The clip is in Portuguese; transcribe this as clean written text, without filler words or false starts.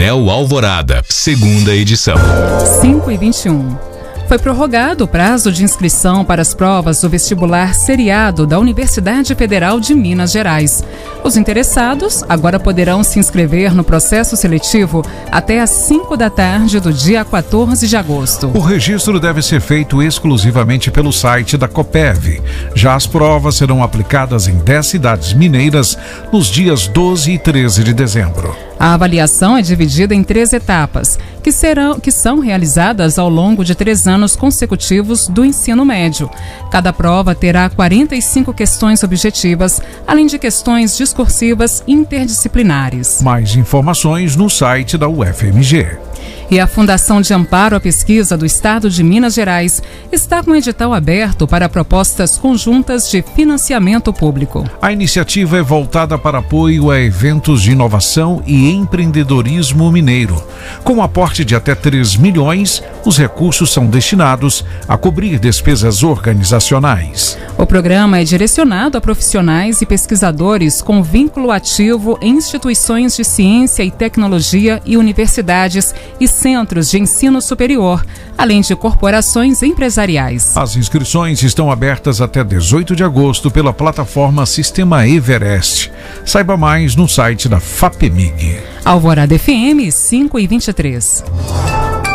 Painel Alvorada, segunda edição. 5h21. Foi prorrogado o prazo de inscrição para as provas do vestibular seriado da Universidade Federal de Minas Gerais. Os interessados agora poderão se inscrever no processo seletivo até às 5 da tarde do dia 14 de agosto. O registro deve ser feito exclusivamente pelo site da Copérv. Já as provas serão aplicadas em 10 cidades mineiras nos dias 12 e 13 de dezembro. A avaliação é dividida em 3 etapas, que são realizadas ao longo de 3 anos consecutivos do ensino médio. Cada prova terá 45 questões objetivas, além de questões discursivas interdisciplinares. Mais informações no site da UFMG. E a Fundação de Amparo à Pesquisa do Estado de Minas Gerais está com edital aberto para propostas conjuntas de financiamento público. A iniciativa é voltada para apoio a eventos de inovação e empreendedorismo mineiro. Com aporte de até 3 milhões, os recursos são destinados a cobrir despesas organizacionais. O programa é direcionado a profissionais e pesquisadores com vínculo ativo em instituições de ciência e tecnologia e universidades e centros de ensino superior, além de corporações empresariais. As inscrições estão abertas até 18 de agosto pela plataforma Sistema Everest. Saiba mais no site da FAPEMIG. Alvorada FM 5h23.